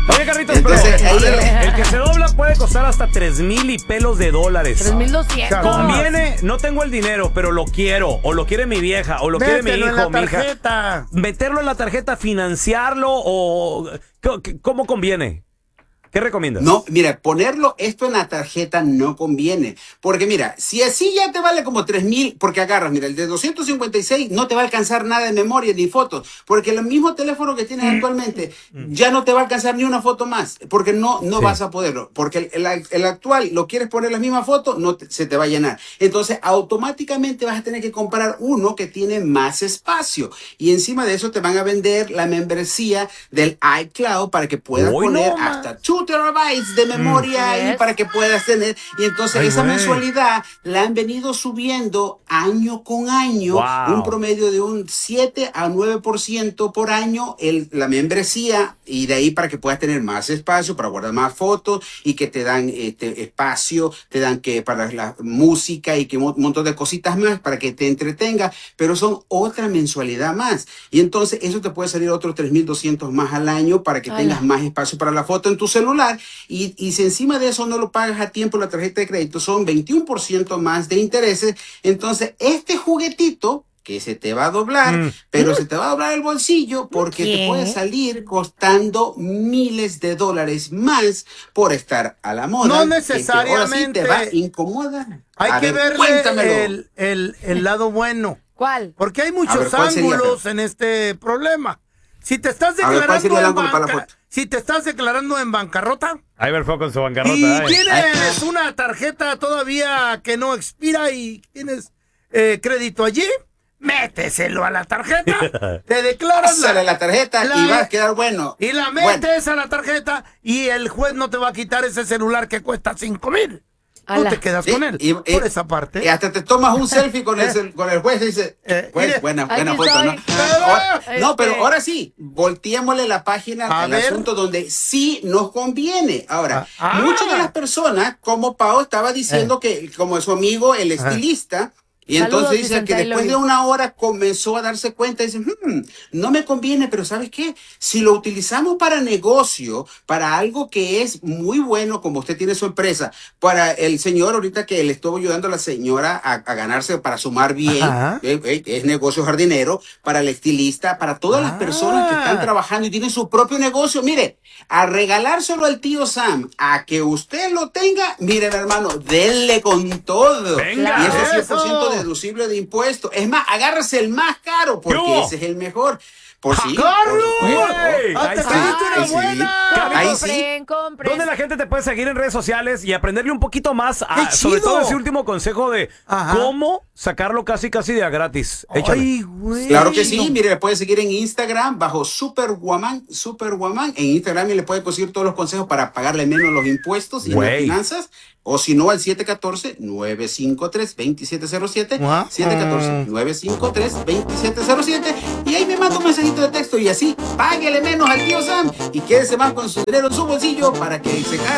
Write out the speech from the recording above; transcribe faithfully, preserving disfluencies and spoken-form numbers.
Oye, Carlitos, Entonces, pero ahí el, el- el que se dobla puede costar hasta tres mil y pelos de dólares. tres mil doscientos. Conviene, no tengo el dinero, pero lo quiero, o lo quiere mi vieja, o lo quiere mi Mételo en hijo, la mi hija. tarjeta. Meterlo en la tarjeta, financiarlo, o ¿cómo conviene? ¿Qué recomiendas? No, mira, ponerlo esto en la tarjeta no conviene. Porque mira, si así ya te vale como tres mil, porque agarras, mira, el de doscientos cincuenta y seis no te va a alcanzar nada de memoria ni fotos. Porque el mismo teléfono que tienes actualmente ya no te va a alcanzar ni una foto más. Porque no, no Sí. vas a poderlo. Porque el, el- el actual, lo quieres poner la misma foto, no te- se te va a llenar. Entonces, automáticamente vas a tener que comprar uno que tiene más espacio. Y encima de eso te van a vender la membresía del iCloud para que puedas Uy, poner no, ma. hasta dos terabytes de memoria ahí Yes. para que puedas tener. Y entonces Ay, esa güey. mensualidad la han venido subiendo año con año, Wow. un promedio de un siete a nueve por ciento por año el, la membresía, y de ahí para que puedas tener más espacio, para guardar más fotos, y que te dan este espacio, te dan que para la música y que un montón de cositas más para que te entretenga, pero son otra mensualidad más. Y entonces eso te puede salir otros tres mil doscientos más al año para que Ala. tengas más espacio para la foto en tu celular. Y, y si encima de eso no lo pagas a tiempo la tarjeta de crédito, son veintiuno por ciento más de intereses. Entonces, este juguetito que se te va a doblar, Mm. pero se te va a doblar el bolsillo porque ¿Qué? te puede salir costando miles de dólares más por estar a la moda. No que- que necesariamente. ahora sí te va a incomodar. Hay A que ver, verle cuéntamelo. el, el, el lado bueno. ¿Cuál? Porque hay A muchos ver, ¿cuál sería, ángulos Fer? en este problema. Si te estás A ver, ¿cuál declarando sería el en ángulo para la banca- foto? si te estás declarando en bancarrota Ahí ver fue con su bancarrota. y eh. tienes una tarjeta todavía que no expira y tienes eh, crédito allí, méteselo a la tarjeta, te declaras Pásale la tarjeta la- y va a quedar bueno. y la Bueno. metes a la tarjeta y el juez no te va a quitar ese celular que cuesta cinco mil. Tú Ala. te quedas Sí, con él. y- y- por esa parte. Y hasta te tomas un selfie con el, cel- con el juez y dice, Eh, juez, mire, buena, aquí buena foto, ¿no? estoy. Ahora- Este- no, pero ahora sí, volteémosle la página A al ver. asunto donde sí nos conviene. Ahora, Ah, ah. muchas de las personas, como Pau estaba diciendo que, como su amigo, el estilista, y Saludos, entonces dice Vicente, que I love después de you. una hora comenzó a darse cuenta y dice, "Hmm, no me conviene, pero ¿sabes qué? Si lo utilizamos para negocio, para algo que es muy bueno, como usted tiene su empresa, para el señor ahorita que le estuvo ayudando a la señora a, a ganarse para sumar bien, Ajá. eh, eh, es negocio jardinero, para el estilista, para todas las Ah. personas que están trabajando y tienen su propio negocio, mire, a regalárselo al tío Sam, a que usted lo tenga, miren hermano, denle con todo. Venga. Y eso es cien por ciento Eso. deducible de impuestos. Es más, agárrese el más caro porque ¿Qué hubo? ese es el mejor. Por si. ¡Carlos! Güey, ¡Ah, ahí te sí, pediste una ahí sí. buena! Ahí sí. Compren, compren. ¿Dónde la gente te puede seguir en redes sociales y aprenderle un poquito más, a, ¡Qué sobre chido! todo ese último consejo de Ajá. cómo sacarlo casi casi de a gratis? Échale. Ay, güey. Claro que sí, mire, le puede seguir en Instagram bajo Superwoman, Superwoman. En Instagram y le puede conseguir todos los consejos para pagarle menos los impuestos y Güey. las finanzas. O si no, al siete uno cuatro, nueve cinco tres, dos siete cero siete. Guau. siete uno cuatro, nueve cinco tres, dos siete cero siete. Y ahí me manda un mensajito de texto y así páguele menos al tío Sam y quédese más con su dinero en su bolsillo para que se